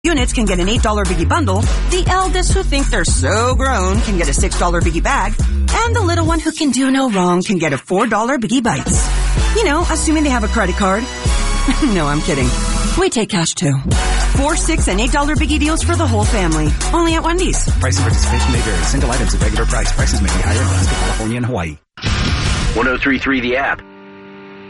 units can get an $8 Biggie bundle, the eldest who think they're so grown can get a $6 Biggie bag, and the little one who can do no wrong can get a $4 Biggie Bites. You know, assuming they have a credit card. No, I'm kidding. We take cash too. $4, $6, and $8 Biggie deals for the whole family. Only at Wendy's. Price and participation may vary. Single items at regular price. Prices may be higher in Alaska, California, and Hawaii. 103.3 The App